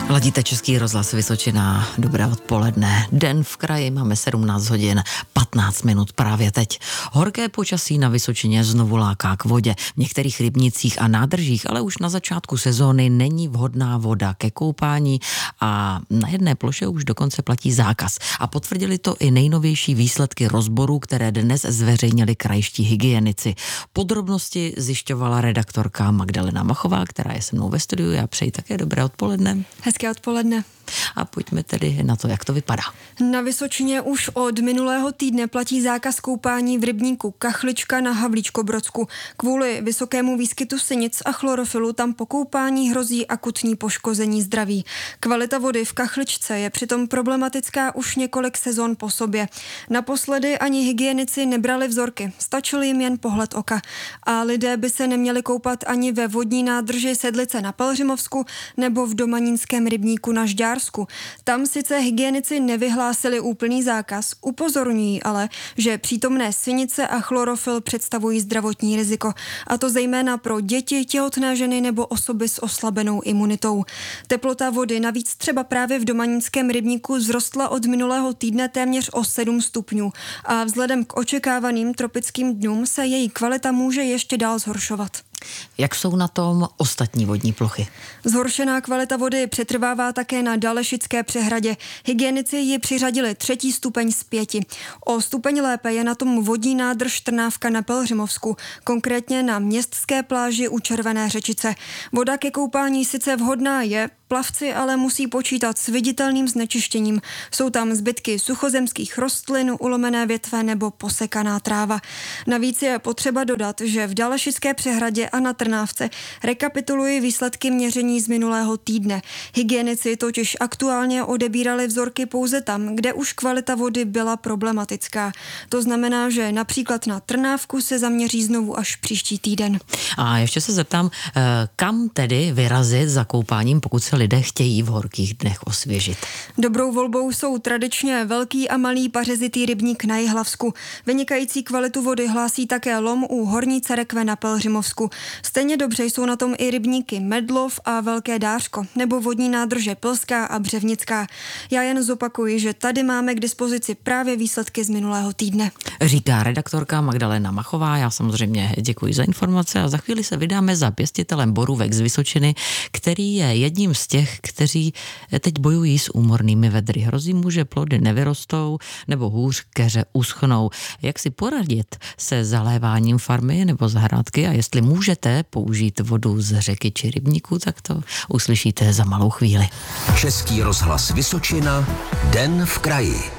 Ladíte Český rozhlas Vysočina, dobré odpoledne. Den v kraji, máme 17 hodin, 15 minut právě teď. Horké počasí na Vysočině znovu láká k vodě. V některých rybnicích a nádržích, ale už na začátku sezóny není vhodná voda ke koupání a na jedné ploše už dokonce platí zákaz. A potvrdili to i nejnovější výsledky rozborů, které dnes zveřejnili krajští hygienici. Podrobnosti zjišťovala redaktorka Magdalena Machová, která je se mnou ve studiu. Já přeji také dobré odpoledne. Hezké odpoledne. A pojďme tedy na to, jak to vypadá. Na Vysočině už od minulého týdne platí zákaz koupání v rybníku Kachlička na Havlíčkobrodsku. Kvůli vysokému výskytu sinic a chlorofilu tam po koupání hrozí akutní poškození zdraví. Kvalita vody v Kachličce je přitom problematická už několik sezon po sobě. Naposledy ani hygienici nebrali vzorky, stačil jim jen pohled oka. A lidé by se neměli koupat ani ve vodní nádrži Sedlice na Pelhřimovsku nebo v domanínském rybníku na Žďársku. Tam sice hygienici nevyhlásili úplný zákaz, upozorňují ale, že přítomné sinice a chlorofil představují zdravotní riziko, a to zejména pro děti, těhotné ženy nebo osoby s oslabenou imunitou. Teplota vody navíc třeba právě v domanínském rybníku vzrostla od minulého týdne téměř o 7 stupňů a vzhledem k očekávaným tropickým dnům se její kvalita může ještě dál zhoršovat. Jak jsou na tom ostatní vodní plochy? Zhoršená kvalita vody přetrvává také na Dalešické přehradě. Hygienici ji přiřadili 3. stupeň z 5. O stupeň lépe je na tom vodní nádrž Trnávka na Pelhřimovsku, konkrétně na městské pláži u Červené Řečice. Voda ke koupání sice vhodná je, plavci ale musí počítat s viditelným znečištěním. Jsou tam zbytky suchozemských rostlin, ulomené větve nebo posekaná tráva. Navíc je potřeba dodat, že v Dalešické přehradě a na Trnávce rekapitulují výsledky měření z minulého týdne. Hygienici totiž aktuálně odebírali vzorky pouze tam, kde už kvalita vody byla problematická. To znamená, že například na Trnávku se zaměří znovu až příští týden. A ještě se zeptám, kam tedy vyrazit za koupáním, pokud se lidé chtějí v horkých dnech osvěžit? Dobrou volbou jsou tradičně Velký a Malý Pařezitý rybník na Jihlavsku. Vynikající kvalitu vody hlásí také Lom u Horní Cerekve na Pelhřimovsku. Stejně dobře jsou na tom i rybníky Medlov a Velké Dářko nebo vodní nádrže Plská a Břevnická. Já jen zopakuji, že tady máme k dispozici právě výsledky z minulého týdne. Říká redaktorka Magdalena Machová. Já samozřejmě děkuji za informace a za chvíli se vydáme za pěstitelem borůvek z Vysočiny, který je jedním z těch, kteří teď bojují s úmornými vedry. Hrozí mu, že plody nevyrostou nebo hůř keře uschnou. Jak si poradit se zaléváním farmy nebo zahrádky a jestli můžete použít vodu z řeky či rybníku, tak to uslyšíte za malou chvíli. Český rozhlas Vysočina, Den v kraji.